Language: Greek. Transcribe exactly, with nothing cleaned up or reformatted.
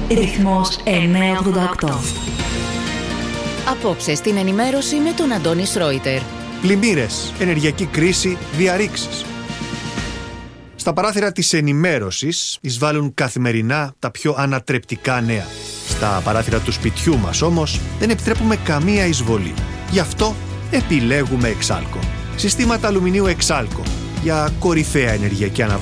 Ρυθμός εννιακόσια ογδόντα οκτώ. Απόψε στην ενημέρωση με τον Αντώνη Σρόιτερ. Πλημμύρες, ενεργειακή κρίση, διαρρήξεις. Στα παράθυρα της ενημέρωσης εισβάλλουν καθημερινά τα πιο ανατρεπτικά νέα. Στα παράθυρα του σπιτιού μας όμως δεν επιτρέπουμε καμία εισβολή. Γι' αυτό επιλέγουμε Εξάλκο. Συστήματα αλουμινίου Εξάλκο για κορυφαία ενεργειακή αναβάθμιση